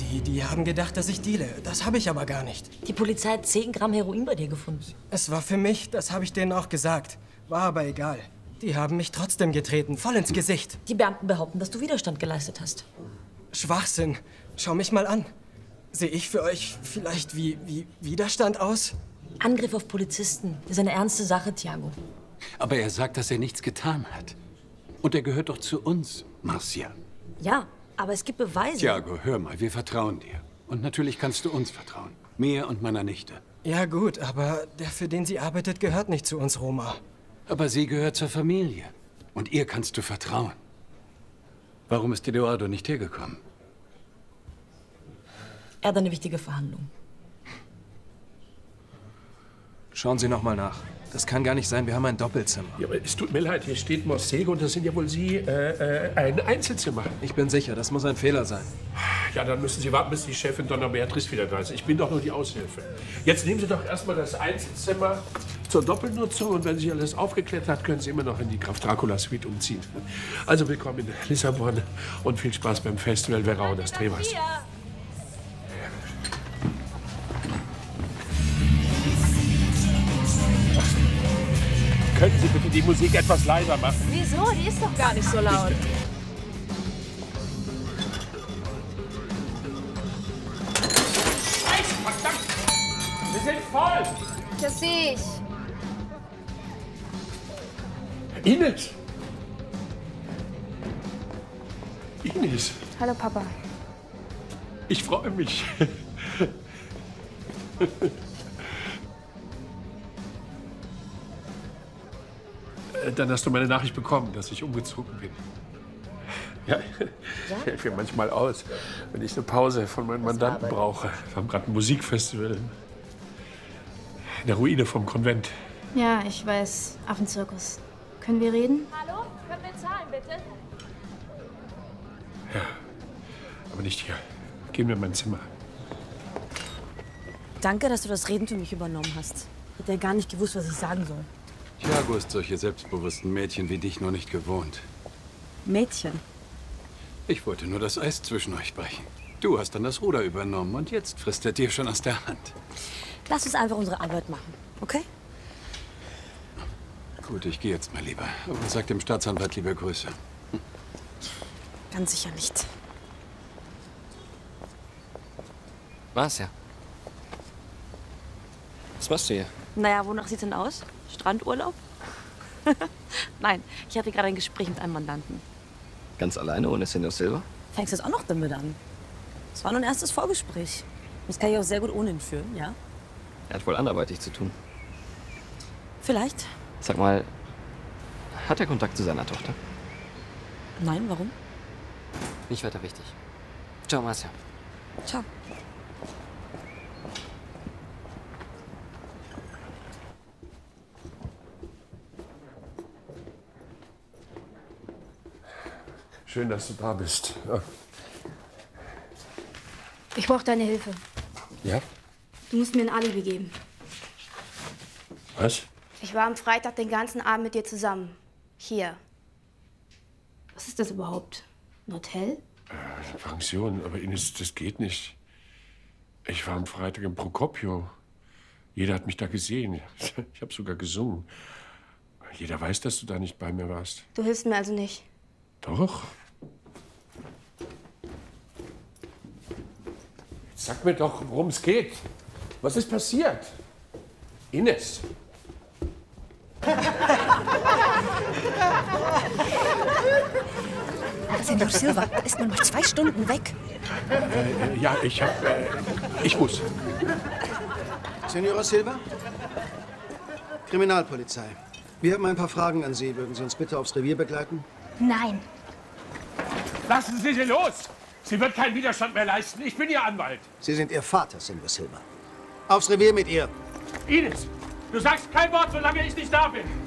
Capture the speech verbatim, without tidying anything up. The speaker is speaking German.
Die, die haben gedacht, dass ich deale. Das habe ich aber gar nicht. Die Polizei hat zehn Gramm Heroin bei dir gefunden. Es war für mich, das habe ich denen auch gesagt. War aber egal. Die haben mich trotzdem getreten, voll ins Gesicht. Die Beamten behaupten, dass du Widerstand geleistet hast. Schwachsinn. Schau mich mal an. Sehe ich für euch vielleicht wie, wie Widerstand aus? Angriff auf Polizisten ist eine ernste Sache, Thiago. Aber er sagt, dass er nichts getan hat. Und er gehört doch zu uns, Marcia. Ja, aber es gibt Beweise. Thiago, hör mal, wir vertrauen dir. Und natürlich kannst du uns vertrauen. Mir und meiner Nichte. Ja gut, aber der, für den sie arbeitet, gehört nicht zu uns, Roma. Aber sie gehört zur Familie. Und ihr kannst du vertrauen. Warum ist Eduardo nicht hergekommen? Er hat eine wichtige Verhandlung. Schauen Sie noch mal nach. Das kann gar nicht sein, wir haben ein Doppelzimmer. Ja, aber es tut mir leid, hier steht Mosego und das sind ja wohl Sie, äh, äh, ein Einzelzimmer. Ich bin sicher, das muss ein Fehler sein. Ja, dann müssen Sie warten, bis die Chefin Donna Beatrice wieder da ist. Ich bin doch nur die Aushilfe. Jetzt nehmen Sie doch erstmal das Einzelzimmer zur Doppelnutzung und wenn sich alles aufgeklärt hat, können Sie immer noch in die Graf Dracula Suite umziehen. Also willkommen in Lissabon und viel Spaß beim Festival Verão das Trevas. Könnten Sie bitte die Musik etwas leiser machen? Wieso? Die ist doch gar nicht so laut. Scheiße, verdammt! Wir sind voll! Das sehe ich. Ines! Ines! Hallo, Papa. Ich freue mich. Dann hast du meine Nachricht bekommen, dass ich umgezogen bin. Ja, ich helfe mir manchmal aus, wenn ich eine Pause von meinen Mandanten brauche. Wir haben gerade ein Musikfestival in der Ruine vom Konvent. Ja, ich weiß. Affenzirkus. Können wir reden? Hallo? Können wir zahlen, bitte? Ja, aber nicht hier. Gehen wir in mein Zimmer. Danke, dass du das Reden für mich übernommen hast. Ich hätte ja gar nicht gewusst, was ich sagen soll. Thiago ist solche selbstbewussten Mädchen wie dich noch nicht gewohnt. Mädchen? Ich wollte nur das Eis zwischen euch brechen. Du hast dann das Ruder übernommen und jetzt frisst er dir schon aus der Hand. Lass uns einfach unsere Arbeit machen, okay? Gut, ich gehe jetzt mal lieber. Aber sag dem Staatsanwalt liebe Grüße. Hm. Ganz sicher nicht. Marcia. Was machst du hier? Naja, wonach sieht's denn aus? Strandurlaub? Nein, ich hatte gerade ein Gespräch mit einem Mandanten. Ganz alleine, ohne Senor Silva? Fängst du jetzt auch noch damit an? Das war nur ein erstes Vorgespräch. Das kann ich auch sehr gut ohne ihn führen, ja? Er hat wohl anderweitig zu tun. Vielleicht. Sag mal, hat er Kontakt zu seiner Tochter? Nein, warum? Nicht weiter wichtig. Ciao, Marcia. Ciao. Schön, dass du da bist. Ja. Ich brauche deine Hilfe. Ja? Du musst mir ein Alibi geben. Was? Ich war am Freitag den ganzen Abend mit dir zusammen. Hier. Was ist das überhaupt? Ein Hotel? Äh, Pension, aber Ines, das geht nicht. Ich war am Freitag im Procopio. Jeder hat mich da gesehen. Ich habe sogar gesungen. Jeder weiß, dass du da nicht bei mir warst. Du hilfst mir also nicht. Doch. Jetzt sag mir doch, worum es geht. Was ist passiert? Ines. Senor Silva, da ist man mal zwei Stunden weg. Äh, ja, ich hab... Äh, ich muss. Senora Silva? Kriminalpolizei. Wir haben ein paar Fragen an Sie. Würden Sie uns bitte aufs Revier begleiten? Nein. Lassen Sie sie los! Sie wird keinen Widerstand mehr leisten. Ich bin Ihr Anwalt. Sie sind Ihr Vater, Senor Silva. Aufs Revier mit ihr. Ines, du sagst kein Wort, solange ich nicht da bin.